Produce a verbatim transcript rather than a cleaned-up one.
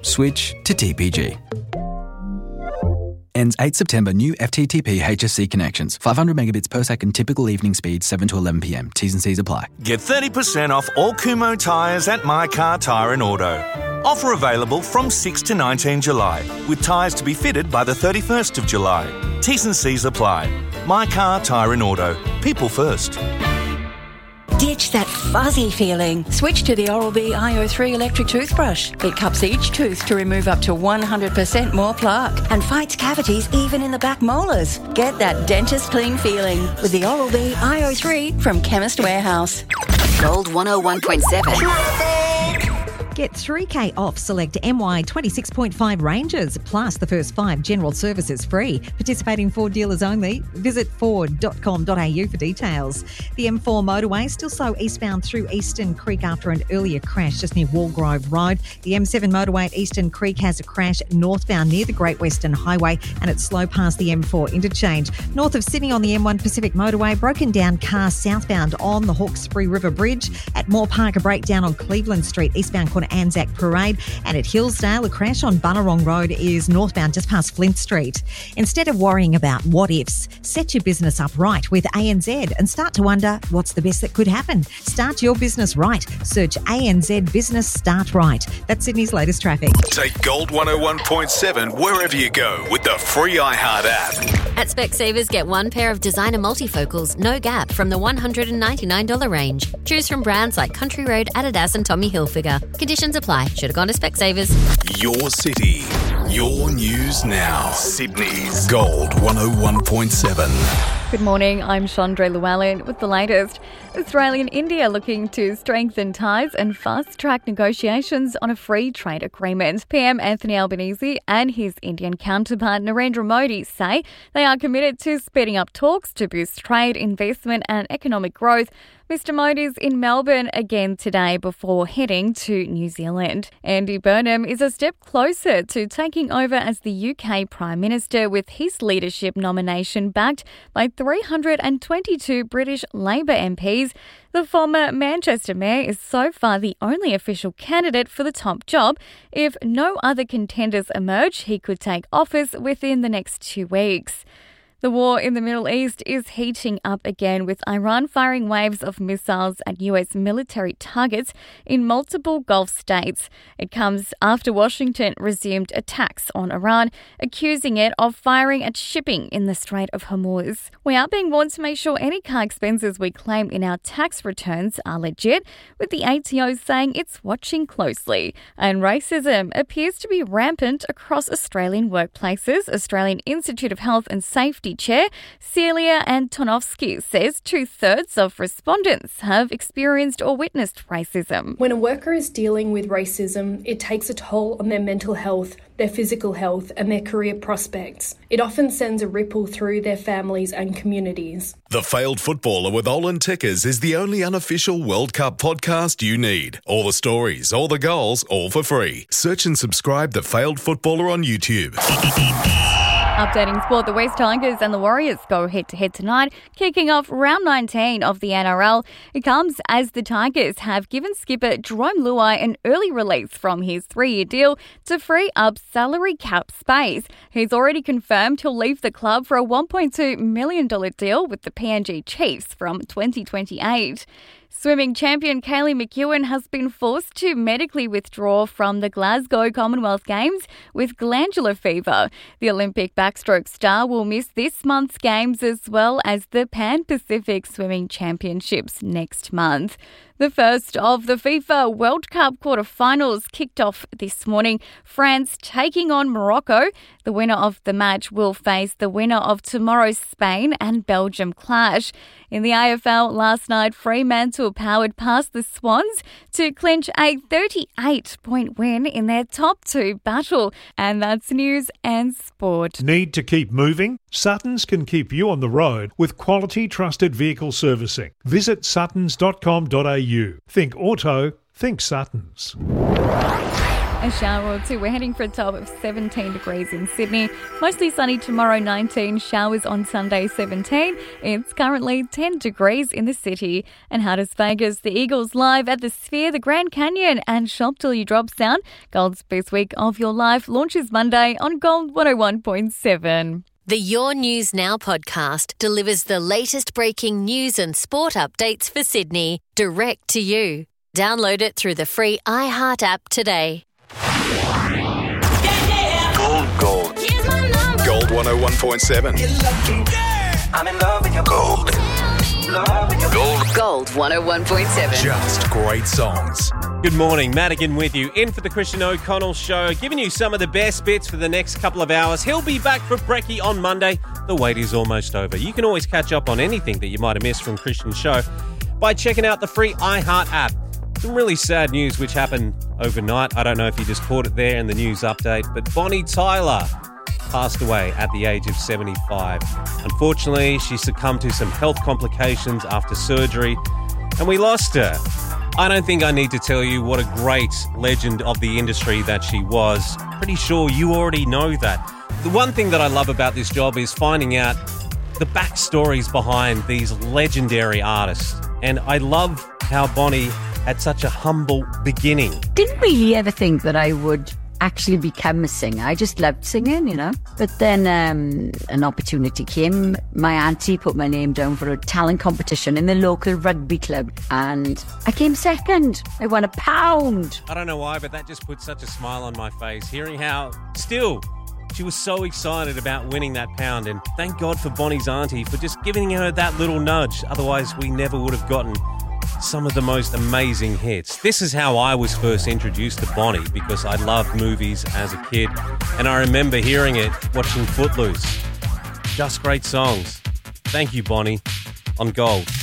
Switch to T P G. Ends eighth September. New F T T P H S C connections. five hundred megabits per second. Typical evening speed seven to eleven p m. T's and C's apply. Get thirty percent off all Kumho tyres at My Car Tyre and Auto. Offer available from sixth to nineteenth July, with tyres to be fitted by the thirty-first of July. T's and C's apply. My Car Tyre and Auto. People first. Ditch that fuzzy feeling. Switch to the Oral-B I O three electric toothbrush. It cups each tooth to remove up to one hundred percent more plaque and fights cavities even in the back molars. Get that dentist clean feeling with the Oral-B I O three from Chemist Warehouse. Gold one oh one point seven. Get three k off select M Y twenty-six point five ranges, plus the first five general services free. Participating Ford dealers only. Visit ford dot com dot a u for details. The M four motorway still slow eastbound through Eastern Creek after an earlier crash just near Walgrove Road. The M seven motorway at Eastern Creek has a crash northbound near the Great Western Highway, and it's slow past the M four interchange. North of Sydney on the M one Pacific motorway, broken down car southbound on the Hawkesbury River Bridge. At Moore Park, a breakdown on Cleveland Street, eastbound corner Anzac Parade, and at Hillsdale, a crash on Bunnerong Road is northbound just past Flint Street. Instead of worrying about what ifs, set your business up right with A N Z and start to wonder what's the best that could happen. Start your business right. Search A N Z Business Start Right. That's Sydney's latest traffic. Take Gold one oh one point seven wherever you go with the free iHeart app. At Specsavers, get one pair of designer multifocals, no gap, from the one hundred ninety-nine dollars range. Choose from brands like Country Road, Adidas and Tommy Hilfiger. Conditions apply. Should have gone to Specsavers. Your city, your news now. Sydney's Gold one oh one point seven. Good morning, I'm Chandra Llewellyn with the latest. Australia and India looking to strengthen ties and fast-track negotiations on a free trade agreement. P M Anthony Albanese and his Indian counterpart Narendra Modi say they are committed to speeding up talks to boost trade, investment and economic growth. Mister Modi's in Melbourne again today before heading to New Zealand. Andy Burnham is a step closer to taking over as the U K Prime Minister with his leadership nomination backed by three hundred twenty-two British Labour M Ps. The former Manchester Mayor is so far the only official candidate for the top job. If no other contenders emerge, he could take office within the next two weeks. The war in the Middle East is heating up again, with Iran firing waves of missiles at U S military targets in multiple Gulf states. It comes after Washington resumed attacks on Iran, accusing it of firing at shipping in the Strait of Hormuz. We are being warned to make sure any car expenses we claim in our tax returns are legit, with the A T O saying it's watching closely. And racism appears to be rampant across Australian workplaces. Australian Institute of Health and Safety Chair Celia Antonovsky says two-thirds of respondents have experienced or witnessed racism. When a worker is dealing with racism, it takes a toll on their mental health, their physical health and their career prospects. It often sends a ripple through their families and communities. The Failed Footballer with Olin Tickers is the only unofficial World Cup podcast you need. All the stories, all the goals, all for free. Search and subscribe The Failed Footballer on YouTube. Updating sport, the West Tigers and the Warriors go head-to-head tonight, kicking off round nineteen of the N R L. It comes as the Tigers have given skipper Jarome Luai an early release from his three-year deal to free up salary cap space. He's already confirmed he'll leave the club for a one point two million dollars deal with the P N G Chiefs from twenty twenty-eight. Swimming champion Kaylee McEwen has been forced to medically withdraw from the Glasgow Commonwealth Games with glandular fever. The Olympic backstroke star will miss this month's games as well as the Pan-Pacific Swimming Championships next month. The first of the FIFA World Cup quarterfinals kicked off this morning. France taking on Morocco. The winner of the match will face the winner of tomorrow's Spain and Belgium clash. In the A F L last night, Fremantle powered past the Swans to clinch a thirty-eight point win in their top two battle. And that's news and sport. Need to keep moving? Suttons can keep you on the road with quality trusted vehicle servicing. Visit suttons dot com dot a u. Think auto, think Suttons. A shower or two. We're heading for a top of seventeen degrees in Sydney. Mostly sunny tomorrow, nineteen. Showers on Sunday, seventeen. It's currently ten degrees in the city. And how does Vegas? The Eagles live at the Sphere, the Grand Canyon, and Shop Till You Drop sound. Gold's Best Week of Your Life launches Monday on Gold one oh one point seven. The Your News Now podcast delivers the latest breaking news and sport updates for Sydney, direct to you. Download it through the free iHeart app today. Gold, gold. Gold one oh one point seven. I'm in love with your gold. Gold. Gold one oh one point seven. Just great songs. Good morning, Madigan with you, in for the Christian O'Connell Show, giving you some of the best bits for the next couple of hours. He'll be back for Brekkie on Monday. The wait is almost over. You can always catch up on anything that you might have missed from Christian's show by checking out the free iHeart app. Some really sad news which happened overnight. I don't know if you just caught it there in the news update, but Bonnie Tyler passed away at the age of seventy-five. Unfortunately, she succumbed to some health complications after surgery, and we lost her. I don't think I need to tell you what a great legend of the industry that she was. Pretty sure you already know that. The one thing that I love about this job is finding out the backstories behind these legendary artists. And I love how Bonnie had such a humble beginning. Didn't really ever think that I would actually become a singer. I just loved singing, you know. But then um, an opportunity came. My auntie put my name down for a talent competition in the local rugby club, and I came second. I won a pound. I don't know why, but that just put such a smile on my face, hearing how still she was so excited about winning that pound. And thank God for Bonnie's auntie for just giving her that little nudge. Otherwise, we never would have gotten some of the most amazing hits. This is how I was first introduced to Bonnie, because I loved movies as a kid, and I remember hearing it watching Footloose. Just great songs. Thank you, Bonnie, on Gold.